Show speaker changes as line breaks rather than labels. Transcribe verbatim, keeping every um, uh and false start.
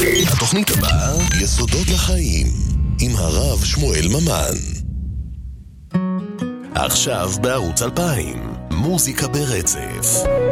התוכנית הבאה, יסודות לחיים, עם הרב שמואל ממן. עכשיו בערוץ אלפיים, מוזיקה ברצף.